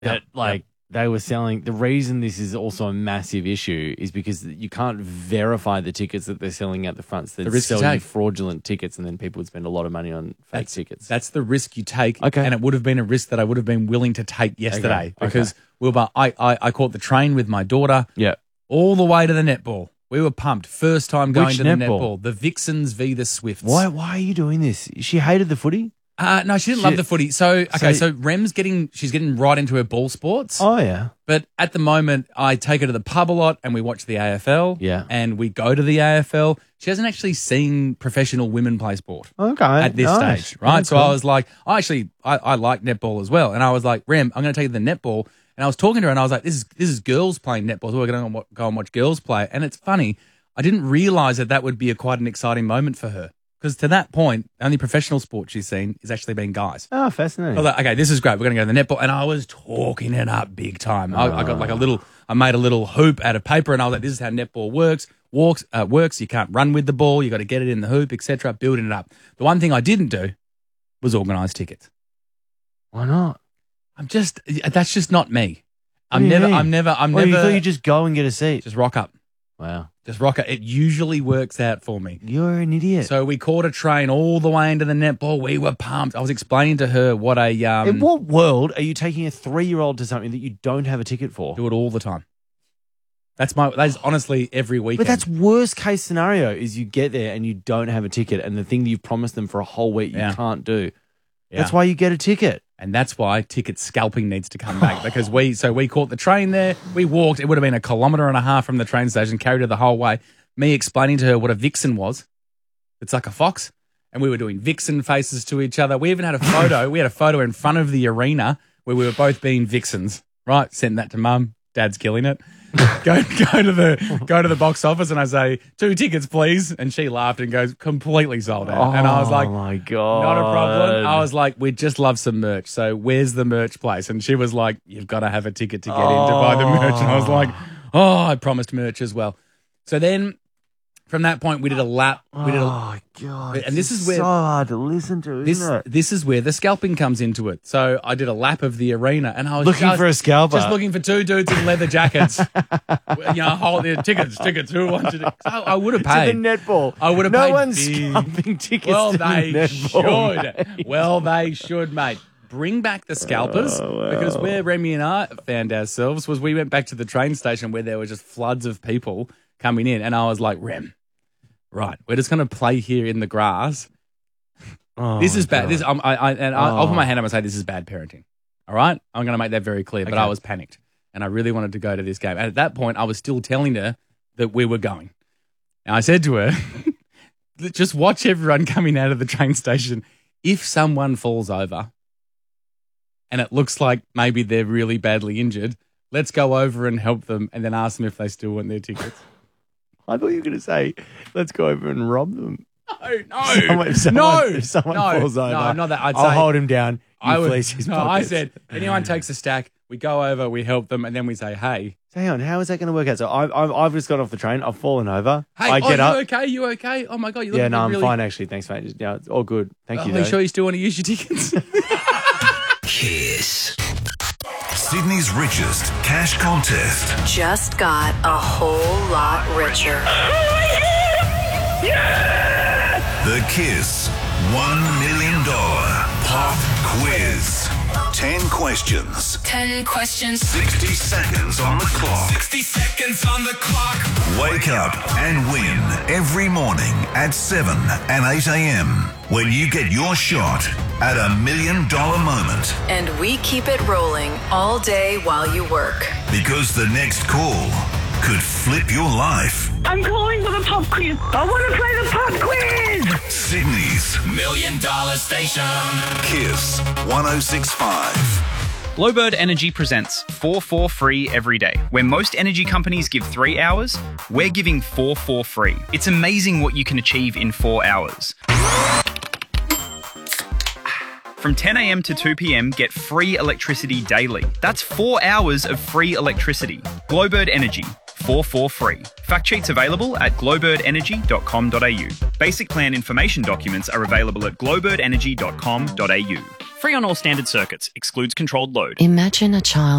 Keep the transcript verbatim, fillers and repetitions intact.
that like they were selling. The reason this is also a massive issue is because you can't verify the tickets that they're selling at the front. So The they're risk you selling take. fraudulent tickets, and then people would spend a lot of money on fake That's, tickets. That's the risk you take. Okay. And it would have been a risk that I would have been willing to take yesterday Okay. because Okay. Wilbur, I, I, I caught the train with my daughter yeah. all the way to the netball. We were pumped. First time going Which to the netball? netball. The Vixens v. the Swifts. Why? Why are you doing this? She hated the footy. Uh, no, she didn't She- love the footy. So, okay, so, So- Rem's getting, she's getting right into her ball sports. Oh yeah. But at the moment, I take her to the pub a lot and we watch the A F L. Yeah. And we go to the A F L. She hasn't actually seen professional women play sport Okay. at this nice. stage, right? Yeah, So cool. I was like, I actually, I, I like netball as well. And I was like, Rem, I'm going to take you to the netball. And I was talking to her and I was like, this is, this is girls playing netball. So we're going to go and watch girls play. And it's funny. I didn't realize that that would be a quite an exciting moment for her. Because to that point, the only professional sport she's seen is actually being guys. Oh, fascinating. I was like, okay, this is great. We're going to go to the netball. And I was talking it up big time. I, I got like a little, I made a little hoop out of paper and I was like, this is how netball works. Walks, uh, works. You can't run with the ball. You got to get it in the hoop, et cetera, building it up. The one thing I didn't do was organise tickets. Why not? I'm just, that's just not me. I'm What do you never, mean? I'm never, I'm Well, never, you thought you just go and get a seat. just rock up. Wow. Just rock up. It usually works out for me. You're an idiot. So we caught a train all the way into the netball. We were pumped. I was explaining to her what a, um, in what world are you taking a three-year-old to something that you don't have a ticket for? do it all the time. That's my. That's honestly every weekend. But that's worst case scenario is you get there and you don't have a ticket, and the thing that you've promised them for a whole week you Yeah. can't do. Yeah. That's why you get a ticket. and that's why ticket scalping needs to come back because we. So we caught the train there. We walked. It would have been a kilometre and a half from the train station. Carried her the whole way. Me explaining to her what a vixen was. It's like a fox, and we were doing vixen faces to each other. We even had a photo. we had a photo in front of the arena where we were both being vixens. Right, sent that to Mum. Dad's killing it. go go to the go to the box office and I say two tickets please, and she laughed and goes completely sold out. And I was like, oh my God. not a problem. I was like, we'd just love some merch. So where's the merch place? And she was like, you've got to have a ticket to get in to buy the merch. And I was like, oh, I promised merch as well. So then from that point we did a lap. We did a, Oh God. And this is where- so hard to listen to, this isn't it? this is where the scalping comes into it. So I did a lap of the arena and I was Looking just, for a scalper. just looking for two dudes in leather jackets. you know, hold their tickets, tickets. Who wanted it? I, I would have to paid. the netball. I would have no paid one's big. scalping tickets Well, to the they netball, should. mate. Well, they should, mate. Bring back the scalpers Oh, wow. because where Remy and I found ourselves was we went back to the train station where there were just floods of people coming in, and I was like, Rem, right, we're just going to play here in the grass. Oh, This is my bad. God. This, um, I, I, and I, I'll put Oh. my hand up and say this is bad parenting. All right, I'm going to make that very clear. But Okay. I was panicked, and I really wanted to go to this game. And at that point, I was still telling her that we were going. And I said to her, just watch everyone coming out of the train station. If someone falls over and it looks like maybe they're really badly injured, let's go over and help them and then ask them if they still want their tickets. I thought you were going to say, let's go over and rob them. No, no, Someone- if someone- no, if someone no, falls over, no, not that. I'd I'll say, hold him down. You I would, fleece his no, pockets. I said, anyone takes a stack, we go over, we help them, and then we say, hey, So hang on, how is that going to work out? So I, I, I've just got off the train. I've fallen over. hey, I oh, get you up. okay? You okay? Oh my god, you look Yeah, no, I'm really. fine actually. Thanks, mate. Just, yeah, it's all good. Thank Oh, you. are you though. sure you still want to use your tickets? Kiss. Sydney's richest cash contest. Just got a whole lot richer. The Kiss one million dollars Pop Quiz. ten questions. Ten questions. sixty seconds on the clock. sixty seconds on the clock. Wake up and win every morning at seven and eight a.m. when you get your shot at a million dollar moment. And we keep it rolling all day while you work. Because the next call could flip your life. I'm calling for the pop quiz. I want to play the pop quiz. Sydney's Million dollar station. Kiss one oh six point five. Glowbird Energy presents four four free every day. Where most energy companies give three hours, we're giving four four free. It's amazing what you can achieve in four hours. From ten a.m. to two p.m, get free electricity daily. That's four hours of free electricity. Glowbird Energy, four four free. Fact sheets available at glowbird energy dot com dot a u. Basic plan information documents are available at glowbird energy dot com dot a u. Free on all standard circuits. Excludes controlled load. Imagine a child